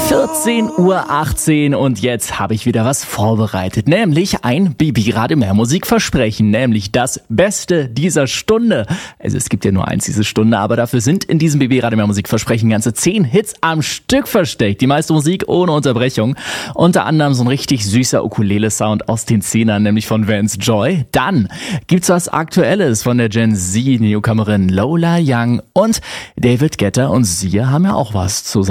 14:18 Uhr und jetzt habe ich wieder was vorbereitet, nämlich ein Bibi Radio Mehr Musikversprechen, nämlich das Beste dieser Stunde. Also es gibt ja nur eins diese Stunde, aber dafür sind in diesem Bibi Radio Mehr Musikversprechen ganze 10 Hits am Stück versteckt. Die meiste Musik ohne Unterbrechung. Unter anderem so ein richtig süßer Ukulele-Sound aus den 10ern, nämlich von Vance Joy. Dann gibt's was Aktuelles von der Gen Z Newcomerin Lola Young und David Guetta und Sia haben ja auch was zusammen.